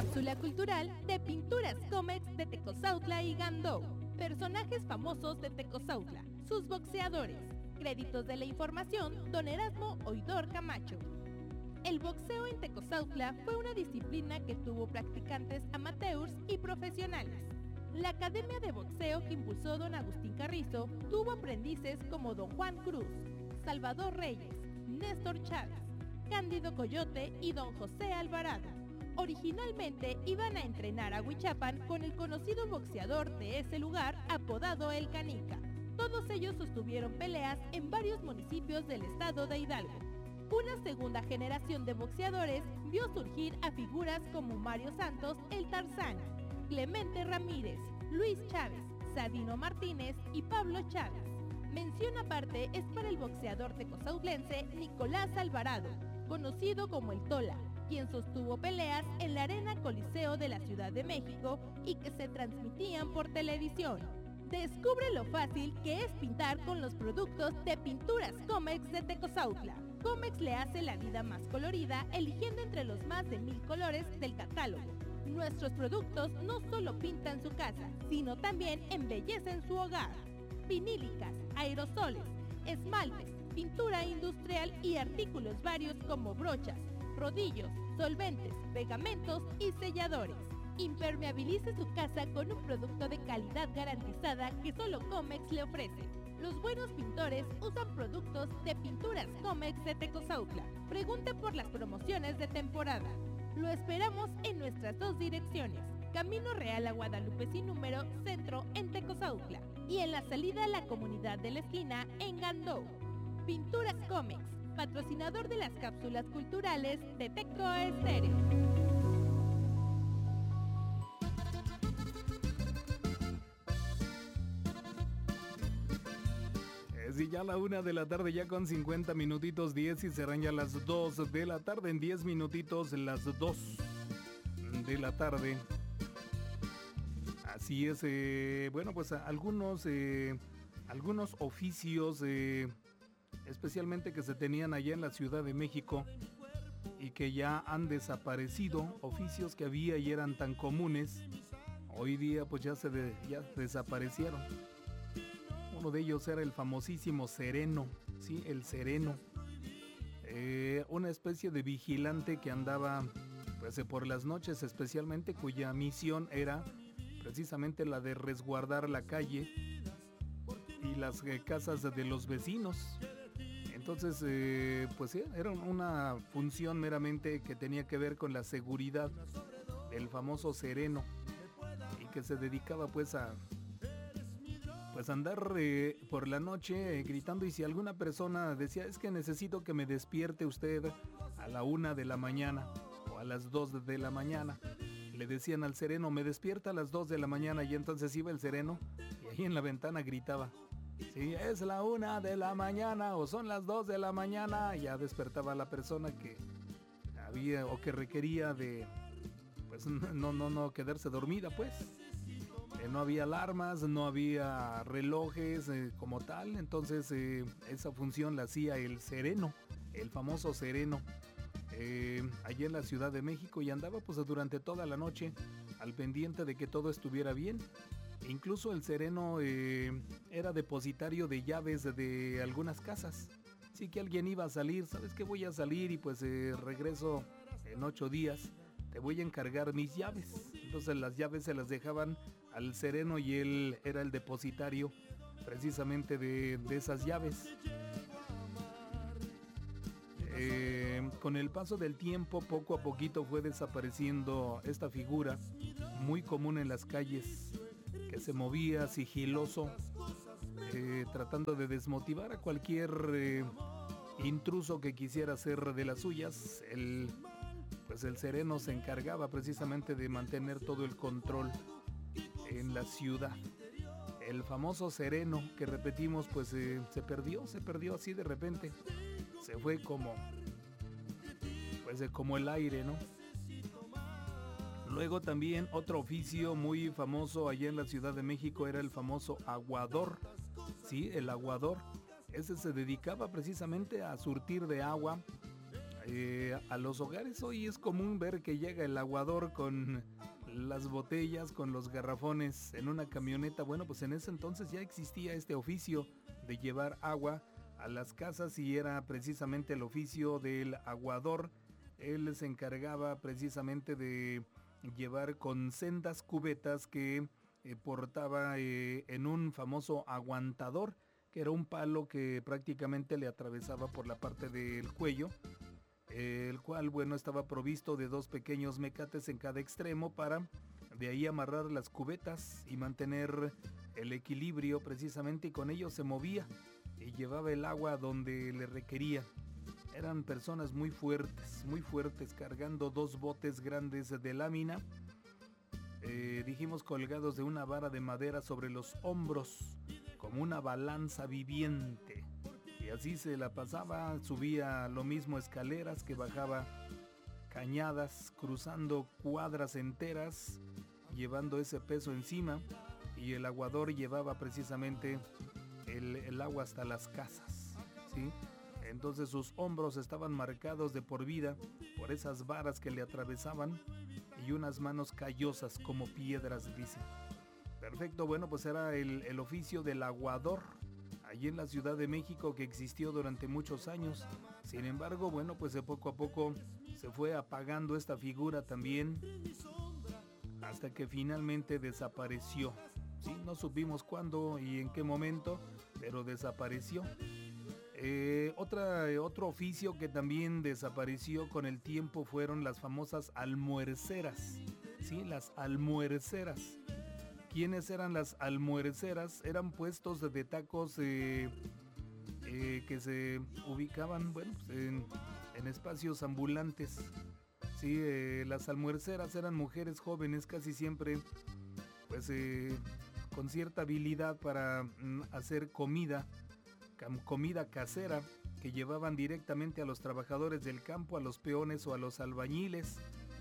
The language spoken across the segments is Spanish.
Cápsula cultural de Pinturas Comex de Tecozautla y Gandou. Personajes famosos de Tecozautla, sus boxeadores. Créditos de la información, Don Erasmo Oidor Camacho. El boxeo en Tecozautla fue una disciplina que tuvo practicantes amateurs y profesionales. La academia de boxeo que impulsó don Agustín Carrizo tuvo aprendices como don Juan Cruz, Salvador Reyes, Néstor Chávez, Cándido Coyote y don José Alvarado. Originalmente iban a entrenar a Huichapan con el conocido boxeador de ese lugar apodado El Canica. Todos ellos sostuvieron peleas en varios municipios del estado de Hidalgo. Una segunda generación de boxeadores vio surgir a figuras como Mario Santos, el Tarzán, Clemente Ramírez, Luis Chávez, Sadino Martínez y Pablo Chávez. Mención aparte es para el boxeador tecozautlense Nicolás Alvarado, conocido como el Tola, quien sostuvo peleas en la Arena Coliseo de la Ciudad de México y que se transmitían por televisión. Descubre lo fácil que es pintar con los productos de Pinturas Comex de Tecozautla. Comex le hace la vida más colorida eligiendo entre los más de 1000 colores del catálogo. Nuestros productos no solo pintan su casa, sino también embellecen su hogar. Vinílicas, aerosoles, esmaltes, pintura industrial y artículos varios como brochas, rodillos, solventes, pegamentos y selladores. Impermeabilice su casa con un producto de calidad garantizada que solo Comex le ofrece. Los buenos pintores usan productos de Pinturas Comex de Tecozautla. Pregunte por las promociones de temporada. Lo esperamos en nuestras dos direcciones, Camino Real a Guadalupe sin número, Centro en Tecozautla, y en la salida a la Comunidad de la Esquina en Gandou. Pinturas Comex, patrocinador de las cápsulas culturales de Teco Estéreo. Sí, ya la 1 de la tarde, ya con 50 minutitos 10 y serán ya las 2 de la tarde, en 10 minutitos las 2 de la tarde. Así es, bueno, pues algunos oficios, especialmente que se tenían allá en la Ciudad de México y que ya han desaparecido, oficios que había y eran tan comunes, hoy día pues ya desaparecieron. Uno de ellos era el famosísimo sereno, ¿sí? El sereno. Una especie de vigilante que andaba pues, por las noches especialmente, cuya misión era precisamente la de resguardar la calle y las casas de los vecinos. Entonces, pues era una función meramente que tenía que ver con la seguridad del famoso sereno y que se dedicaba pues a andar por la noche gritando, y si alguna persona decía, es que necesito que me despierte usted a la 1 de la mañana o a las 2 de la mañana, le decían al sereno, me despierta a las 2 de la mañana, y entonces iba el sereno y ahí en la ventana gritaba, si es la 1 de la mañana o son las 2 de la mañana, ya despertaba a la persona que había o que requería de, pues no quedarse dormida, pues. No había alarmas, no había relojes como tal, entonces esa función la hacía el sereno, el famoso sereno, allí en la Ciudad de México, y andaba pues durante toda la noche al pendiente de que todo estuviera bien. E incluso el sereno era depositario de llaves de algunas casas. Sí, que alguien iba a salir, ¿sabes qué? Voy a salir y pues regreso en 8 días. Te voy a encargar mis llaves. Entonces las llaves se las dejaban al sereno y él era el depositario precisamente de esas llaves. Con el paso del tiempo, poco a poquito fue desapareciendo esta figura muy común en las calles, que se movía sigiloso, tratando de desmotivar a cualquier intruso que quisiera hacer de las suyas. Pues el sereno se encargaba precisamente de mantener todo el control en la ciudad. El famoso sereno que repetimos, pues se perdió así de repente. Se fue como el aire, ¿no? Luego también otro oficio muy famoso allá en la Ciudad de México era el famoso aguador. Sí, el aguador. Ese se dedicaba precisamente a surtir de agua A los hogares hoy es común ver que llega el aguador con las botellas, con los garrafones en una camioneta. Bueno, pues en ese entonces ya existía este oficio de llevar agua a las casas y era precisamente el oficio del aguador. Él se encargaba precisamente de llevar con sendas cubetas que portaba en un famoso aguantador, que era un palo que prácticamente le atravesaba por la parte del cuello, el cual, bueno, estaba provisto de 2 pequeños mecates en cada extremo para de ahí amarrar las cubetas y mantener el equilibrio precisamente, y con ello se movía y llevaba el agua donde le requería. Eran personas muy fuertes, cargando 2 botes grandes de lámina, dijimos colgados de una vara de madera sobre los hombros, como una balanza viviente. Y así se la pasaba, subía lo mismo escaleras que bajaba cañadas, cruzando cuadras enteras, llevando ese peso encima, y el aguador llevaba precisamente el agua hasta las casas, ¿sí? Entonces sus hombros estaban marcados de por vida por esas varas que le atravesaban y unas manos callosas como piedras, dice. Perfecto, bueno, pues era el oficio del aguador allí en la Ciudad de México, que existió durante muchos años. Sin embargo, bueno, pues de poco a poco se fue apagando esta figura también, hasta que finalmente desapareció. Sí, no supimos cuándo y en qué momento, pero desapareció. Otro oficio que también desapareció con el tiempo fueron las famosas almuerceras. Sí, las almuerceras. ¿Quiénes eran las almuerceras? Eran puestos de tacos que se ubicaban, bueno, pues en espacios ambulantes. Sí, las almuerceras eran mujeres jóvenes, casi siempre, pues con cierta habilidad para hacer comida casera, que llevaban directamente a los trabajadores del campo, a los peones o a los albañiles.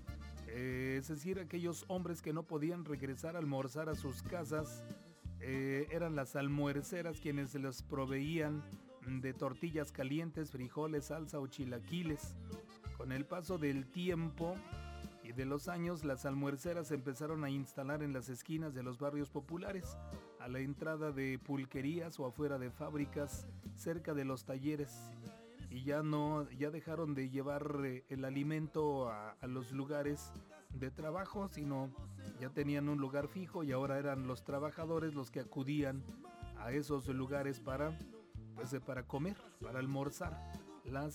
Es decir, aquellos hombres que no podían regresar a almorzar a sus casas, eran las almuerceras quienes les proveían de tortillas calientes, frijoles, salsa o chilaquiles. Con el paso del tiempo y de los años, las almuerceras se empezaron a instalar en las esquinas de los barrios populares, a la entrada de pulquerías o afuera de fábricas, cerca de los talleres, y ya dejaron de llevar el alimento a los lugares de trabajo, sino ya tenían un lugar fijo, y ahora eran los trabajadores los que acudían a esos lugares para comer, para almorzar. Las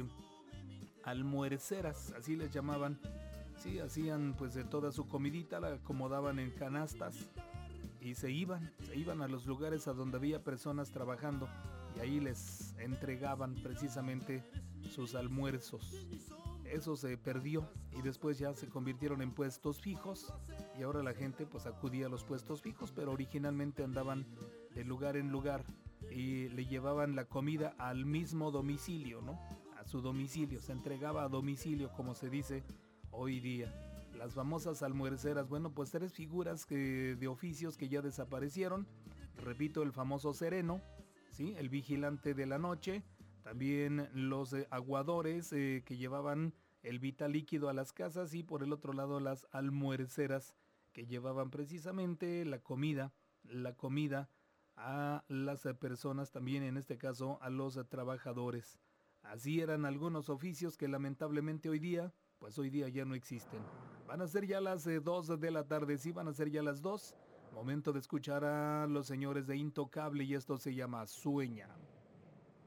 almuerceras, así les llamaban. Sí, hacían pues de toda su comidita, la acomodaban en canastas y se iban a los lugares a donde había personas trabajando, y ahí les entregaban precisamente sus almuerzos. Eso se perdió y después ya se convirtieron en puestos fijos, y ahora la gente pues acudía a los puestos fijos, pero originalmente andaban de lugar en lugar y le llevaban la comida al mismo domicilio, ¿no? A su domicilio, se entregaba a domicilio, como se dice hoy día. Las famosas almuerceras, bueno, pues 3 figuras de oficios que ya desaparecieron. Repito, el famoso sereno, ¿sí? El vigilante de la noche, también los aguadores que llevaban el vital líquido a las casas, y por el otro lado las almuerceras que llevaban precisamente la comida a las personas, también en este caso a los trabajadores. Así eran algunos oficios que lamentablemente hoy día ya no existen. Van a ser ya las 2 de la tarde, sí, van a ser ya las 2. Momento de escuchar a los señores de Intocable, y esto se llama Sueña.